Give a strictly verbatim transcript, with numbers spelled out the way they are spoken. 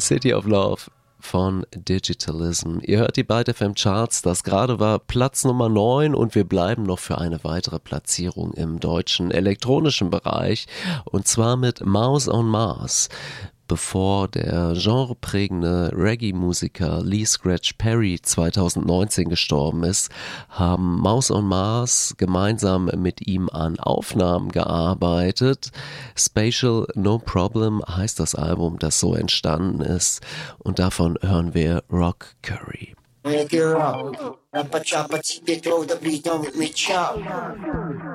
City of Love von Digitalism. Ihr hört die beiden F M Charts, das gerade war Platz Nummer neun und wir bleiben noch für eine weitere Platzierung im deutschen elektronischen Bereich und zwar mit Mouse on Mars. Bevor der genreprägende Reggae-Musiker Lee Scratch Perry zweitausendneunzehn gestorben ist, haben Mouse on Mars gemeinsam mit ihm an Aufnahmen gearbeitet. Spatial No Problem heißt das Album, das so entstanden ist, und davon hören wir Rock Curry. Make it rock, rappa choppa, take it throw the beat on with me chop.